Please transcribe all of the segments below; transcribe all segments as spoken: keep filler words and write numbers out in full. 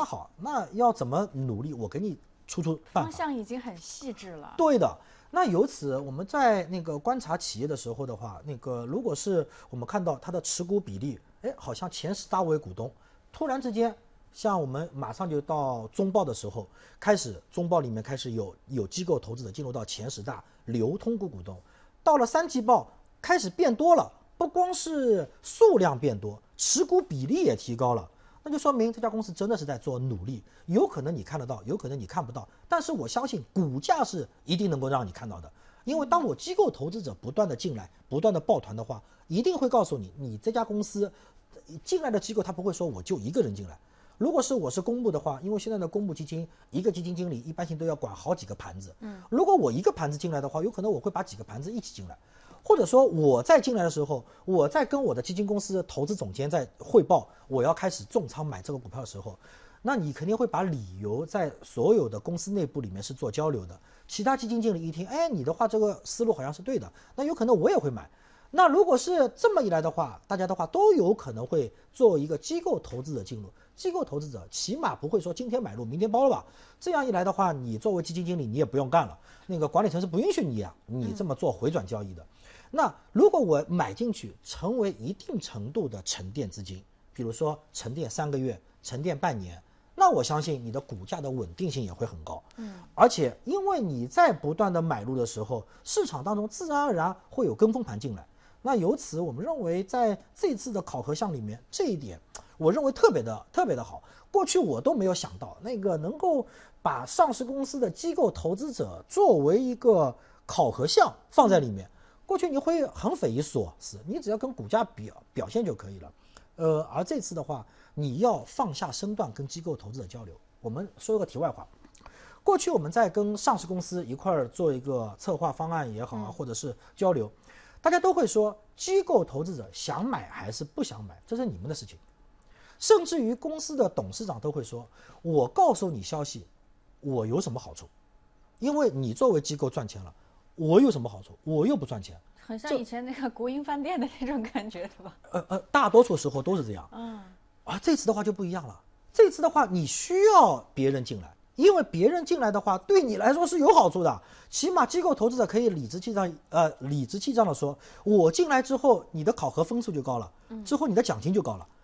那好，那要怎么努力？我给你出出办法。 方向已经很细致了。 对的。那由此我们在那个观察企业的时候的话，那个如果是我们看到它的持股比例，哎，好像前十大位股东，突然之间，像我们马上就到中报的时候，开始中报里面开始有有机构投资者进入到前十大流通股股东，到了三季报开始变多了，不光是数量变多，持股比例也提高了。那就说明这家公司真的是在做努力，有可能你看得到，有可能你看不到，但是我相信股价是一定能够让你看到的，因为当我机构投资者不断的进来，不断的抱团的话，一定会告诉你，你这家公司进来的机构他不会说我就一个人进来，如果是我是公募的话，因为现在的公募基金一个基金经理一般性都要管好几个盘子，嗯，如果我一个盘子进来的话，有可能我会把几个盘子一起进来。或者说我在进来的时候，我在跟我的基金公司的投资总监在汇报我要开始重仓买这个股票的时候，那你肯定会把理由在所有的公司内部里面是做交流的。其他基金经理一听，哎，你的话这个思路好像是对的，那有可能我也会买。那如果是这么一来的话，大家的话都有可能会做一个机构投资者进入。机构投资者起码不会说今天买入明天包了吧，这样一来的话，你作为基金经理你也不用干了，那个管理层是不允许你啊你这么做回转交易的。那如果我买进去成为一定程度的沉淀资金，比如说沉淀三个月，沉淀半年，那我相信你的股价的稳定性也会很高。嗯，而且因为你在不断的买入的时候，市场当中自然而然会有跟风盘进来。那由此我们认为在这次的考核项里面，这一点我认为特别的特别的好。过去我都没有想到那个能够把上市公司的机构投资者作为一个考核项放在里面。过去你会很匪夷所思，你只要跟股价表表现就可以了。呃，而这次的话，你要放下身段跟机构投资者交流。我们说个题外话，过去我们在跟上市公司一块儿做一个策划方案也好啊，或者是交流，大家都会说机构投资者想买还是不想买，这是你们的事情。甚至于公司的董事长都会说，我告诉你消息，我有什么好处？因为你作为机构赚钱了，我有什么好处？我又不赚钱， 很像以前那个国营饭店的那种感觉，对吧？ 呃呃，大多数时候都是这样。嗯，而这次的话就不一样了。这次的话，你需要别人进来，因为别人进来的话，对你来说是有好处的。起码机构投资者可以理直气壮，呃，理直气壮的说，我进来之后，你的考核分数就高了，之后你的奖金就高了。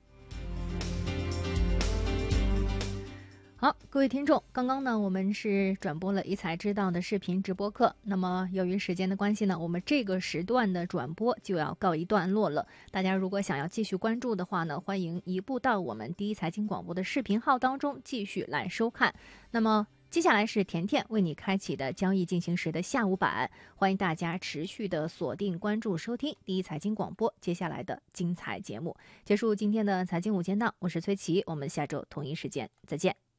好，各位听众，刚刚呢我们是转播了一财知道的视频直播课，那么由于时间的关系呢，我们这个时段的转播就要告一段落了。大家如果想要继续关注的话呢，欢迎移步到我们第一财经广播的视频号当中继续来收看。那么接下来是甜甜为你开启的交易进行时的下午版，欢迎大家持续的锁定关注收听第一财经广播接下来的精彩节目。结束今天的财经午间档，我是崔琦，我们下周同一时间再见。